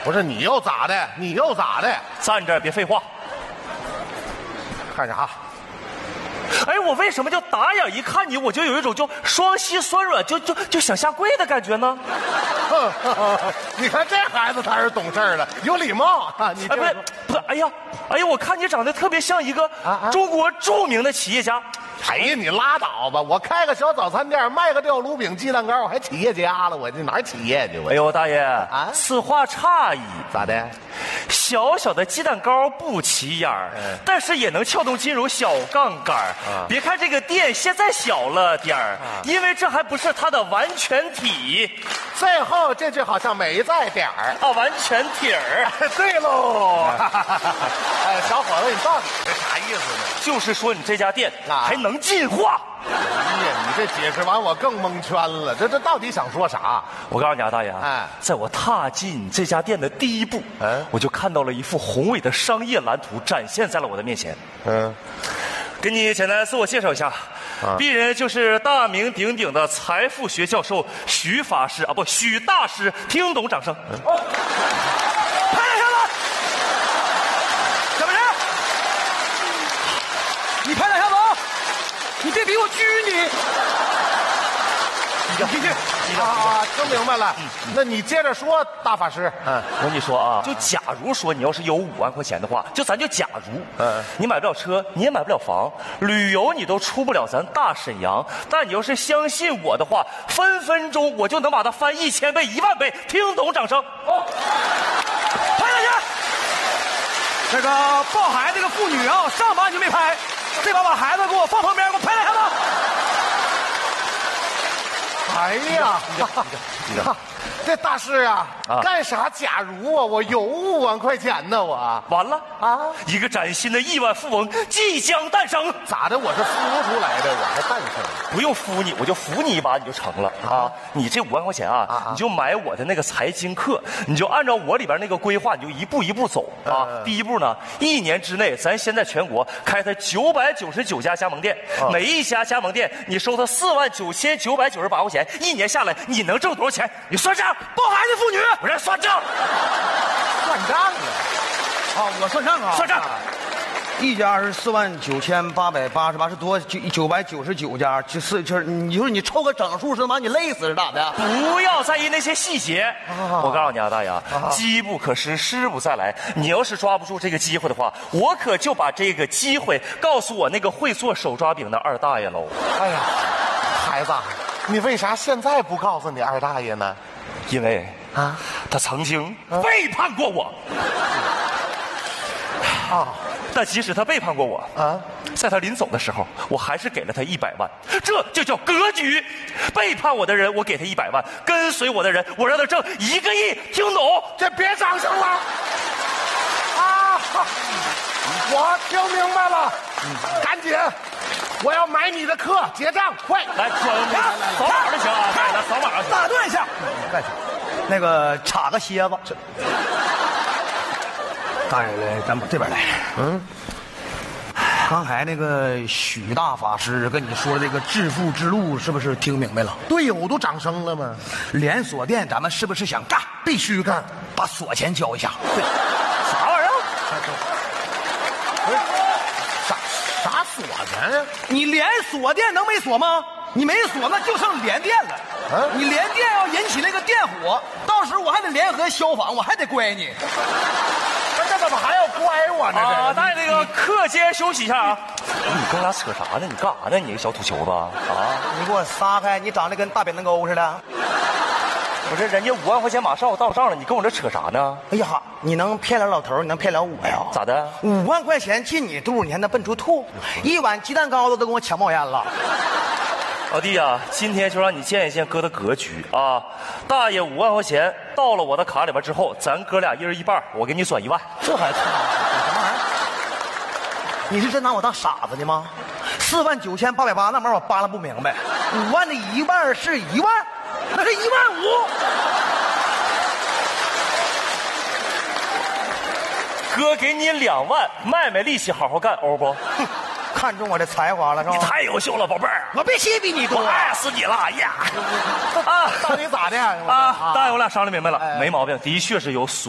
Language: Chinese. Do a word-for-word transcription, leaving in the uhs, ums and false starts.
不是你又咋的？你又咋的？ 站这儿别废话。 看啥？ 哎，我为什么就打眼一看你，我就有一种就双膝酸软，就就就想下跪的感觉呢？ 你看这孩子才是懂事的，有礼貌啊！你哎，不是不是，哎呀，哎呀，我看你长得特别像一个啊啊中国著名的企业家。 哎呀，你拉倒吧！我开个小早餐店，卖个吊炉饼、鸡蛋糕，我还企业家了，我这哪儿企业去？我哎呦，大爷啊此话差矣。 咋的？ 小小的鸡蛋糕不起眼儿， 嗯但是也能撬动金融小杠杆儿。 啊别看这个店现在小了点儿， 啊因为这还不是它的完全体最后这句好像没在点儿。 啊，完全体儿。 对喽，哎，小伙子，你到底是啥意思呢？ 就是说你这家店啊还能进化。 哎呀，你这解释完我更蒙圈了，这这到底想说啥？ 我告诉你啊，大爷啊， 哎在我踏进这家店的第一步， 嗯我就看到了一幅宏伟的商业蓝图展现在了我的面前。 嗯， 给你简单自我介绍一下， 啊鄙人就是大名鼎鼎的财富学教授徐法师啊，不，许大师，听懂掌声。哦，拍两下子，怎么着？ 你拍两下子啊！你别逼我拘你！ 你继续， 啊啊，听明白了。那你接着说，大法师。嗯， 我跟你说啊，就假如说你要是有五万块钱的话，就咱就假如， 嗯你买不了车，你也买不了房，旅游你都出不了咱大沈阳，但你要是相信我的话，分分钟我就能把它翻一千倍、一万倍。听懂掌声。哦，拍两下。 那个抱孩子这个妇女啊，上把你就没拍，这把把孩子给我放旁边，给我拍两下子。 哎呀，这大师啊， 啊干啥假如啊？我有五万块钱呢，我完了啊， 一个崭新的亿万富翁即将诞生。 咋的？我是孵出来的，我还诞生。 不用扶你，我就扶你一把，你就成了啊！你这五万块钱啊， 啊啊你就买我的那个财经课，你就按照我里边那个规划，你就一步一步走啊。 嗯第一步呢，一年之内，咱先在全国开它九百九十九家加盟店， 啊每一家加盟店你收他四万九千九百九十八块钱，一年下来你能挣多少钱？你算账！ 抱孩子妇女， 我这算账， 算账啊！ 啊，我算账啊， 算账。 一家是四万九千八百八十八，是多九九百九十九家，就是就是，你说你凑个整数是把你累死是咋的？ 不要在意那些细节。 啊我告诉你啊，大爷，机不可失，失不再来。你要是抓不住这个机会的话，我可就把这个机会告诉我那个会做手抓饼的二大爷喽。 哎呀，孩子，你为啥现在不告诉你二大爷呢？ 因为啊他曾经背叛过我。 啊但即使他背叛过我， 啊！ 在他临走的时候，我还是给了他一百万，这就叫格局。背叛我的人，我给他一百万；跟随我的人，我让他挣一个亿。听懂？ 这别掌声了！啊！我听明白了，赶紧，我要买你的课，结账，快！ 来，转扫码就行啊，大爷，来扫码就行。 打断一下， 干啥？ 那个插个蝎子。大爷来，咱把这边来。 嗯， 刚才那个许大法师跟你说这个致富之路，是不是听明白了？ 队友都掌声了吗？ 连锁店咱们是不是想干？ 必须干！ 把锁钱交一下。 啥玩意儿？ 啥啥锁钱呀？ 你连锁店能没锁吗？你没锁，那就剩连店了。 啊你连店要引起那个电火，到时候我还得联合消防，我还得乖你。 那这怎么还要乖我呢？ 啊， 这大爷，那个课间休息一下啊。你跟我俩扯啥呢？你干啥呢？你个小土球子啊！ 你给我撒开！你长得跟大扁担沟似的。 不是，人家五万块钱马上要到账了，你跟我这扯啥呢？ 哎呀，你能骗了老头，你能骗了我呀？ 咋的？ 五万块钱进你肚，你还能奔出吐？一碗鸡蛋糕子都跟我抢冒烟了。 老弟呀、今天就让你见一见哥的格局啊！大爷五万块钱到了我的卡里边之后，咱哥俩一人一半，我给你转一万。 这还差什么玩意儿？你是真拿我当傻子呢吗？四万九千八百八那玩意儿我扒拉不明白，五万的一万是一万，那是一万五。 哥给你两万，卖卖力气，好好干，欧不？ 哼，看中我的才华了是吧？ 你太优秀了，宝贝儿， 我必须比你多我。爱死你了，哎呀！啊到底咋的？ 啊！大爷，我俩商量明白了， 哎没毛病，的确是有锁。